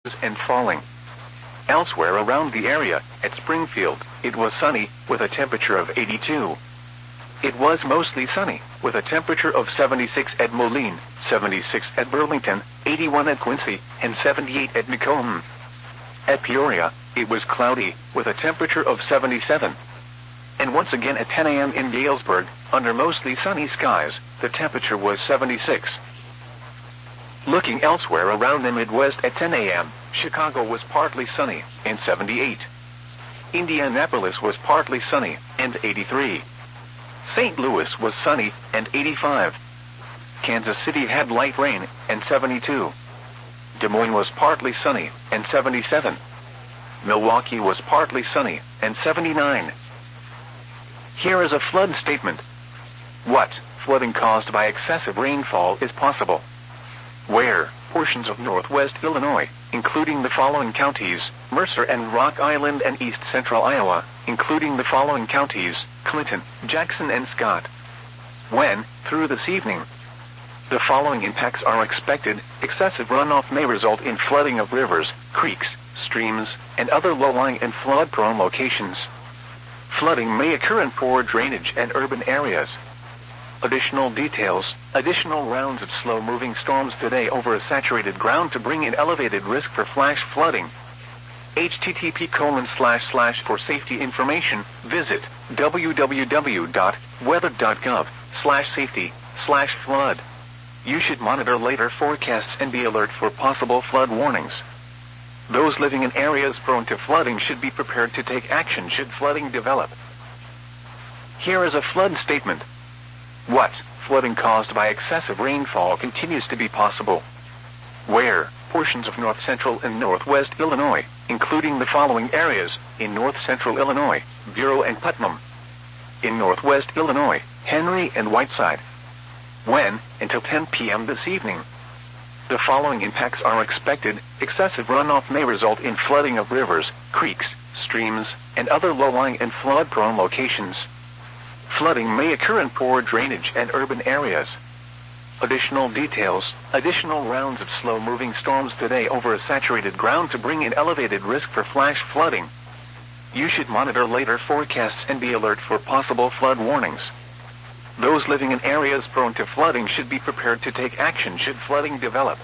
and falling. Elsewhere around the area, at Springfield, it was sunny, with a temperature of 82. It was mostly sunny, with a temperature of 76 at Moline, 76 at Burlington, 81 at Quincy, and 78 at Macomb. At Peoria, it was cloudy, with a temperature of 77. And once again at 10 a.m. in Galesburg, under mostly sunny skies, the temperature was 76. Looking elsewhere around the Midwest at 10 a.m., Chicago was partly sunny, and 78. Indianapolis was partly sunny, and 83. St. Louis was sunny, and 85. Kansas City had light rain, and 72. Des Moines was partly sunny, and 77. Milwaukee was partly sunny, and 79. Here is a flood statement. What flooding caused by excessive rainfall is possible? Where portions of northwest Illinois, including the following counties, Mercer and Rock Island and east central Iowa, including the following counties, Clinton, Jackson and Scott. When, through this evening, the following impacts are expected, excessive runoff may result in flooding of rivers, creeks, streams, and other low-lying and flood-prone locations. Flooding may occur in poor drainage and urban areas. Additional details, additional rounds of slow-moving storms today over a saturated ground to bring in elevated risk for flash flooding. http:// for safety information, visit www.weather.gov/safety/flood. You should monitor later forecasts and be alert for possible flood warnings. Those living in areas prone to flooding should be prepared to take action should flooding develop. Here is a flood statement. What flooding caused by excessive rainfall continues to be possible? Where portions of north central and northwest Illinois, including the following areas, in north central Illinois, Bureau and Putnam. In northwest Illinois, Henry and Whiteside. When, until 10 p.m. this evening. The following impacts are expected, excessive runoff may result in flooding of rivers, creeks, streams, and other low-lying and flood-prone locations. Flooding may occur in poor drainage and urban areas. Additional details, additional rounds of slow-moving storms today over a saturated ground to bring in elevated risk for flash flooding. You should monitor later forecasts and be alert for possible flood warnings. Those living in areas prone to flooding should be prepared to take action should flooding develop.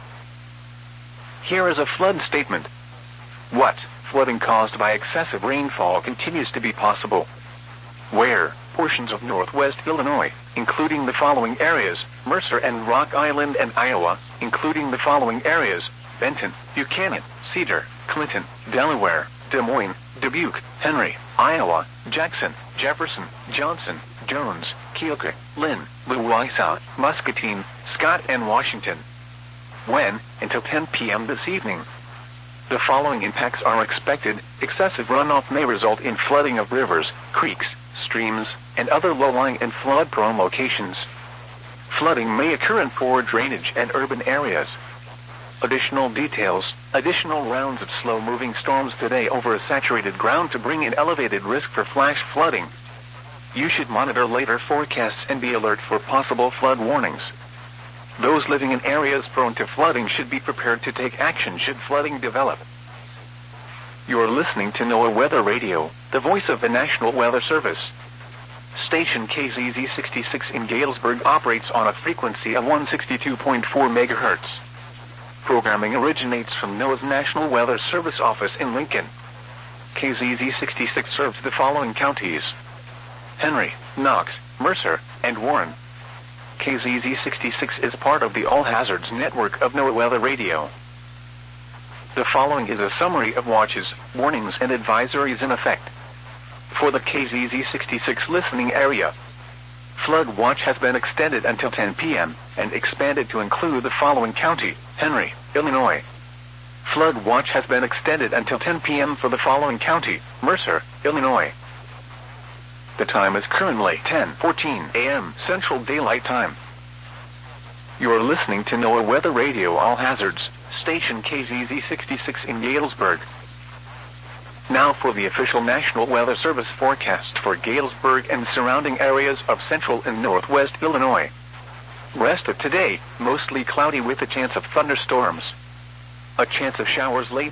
Here is a flood statement. What flooding caused by excessive rainfall continues to be possible? Where portions of northwest Illinois, including the following areas, Mercer and Rock Island and Iowa, including the following areas, Benton, Buchanan, Cedar, Clinton, Delaware, Des Moines, Dubuque, Henry, Iowa, Jackson, Jefferson, Johnson, Jones, Keokuk, Lynn, Louisa, Muscatine, Scott and Washington. When, until 10 p.m. this evening. The following impacts are expected, excessive runoff may result in flooding of rivers, creeks, streams, and other low-lying and flood-prone locations. Flooding may occur in poor drainage and urban areas. Additional details, additional rounds of slow-moving storms today over a saturated ground to bring in elevated risk for flash flooding. You should monitor later forecasts and be alert for possible flood warnings. Those living in areas prone to flooding should be prepared to take action should flooding develop. You are listening to NOAA Weather Radio, the voice of the National Weather Service. Station KZZ66 in Galesburg operates on a frequency of 162.4 MHz. Programming originates from NOAA's National Weather Service office in Lincoln. KZZ66 serves the following counties: Henry, Knox, Mercer, and Warren. KZZ66 is part of the All Hazards network of NOAA Weather Radio. The following is a summary of watches, warnings, and advisories in effect. For the KZZ66 listening area, flood watch has been extended until 10 p.m. and expanded to include the following county: Henry, Illinois. Flood watch has been extended until 10 p.m. for the following county: Mercer, Illinois. The time is currently 10:14 a.m. Central Daylight Time. You are listening to NOAA Weather Radio All Hazards, station KZZ66 in Galesburg. Now for the official National Weather Service forecast for Galesburg and surrounding areas of central and northwest Illinois. Rest of today, mostly cloudy with a chance of thunderstorms. A chance of showers late